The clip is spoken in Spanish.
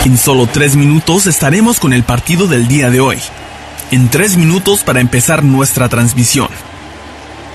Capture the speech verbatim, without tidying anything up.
En solo tres minutos estaremos con el partido del día de hoy. En tres minutos para empezar nuestra transmisión.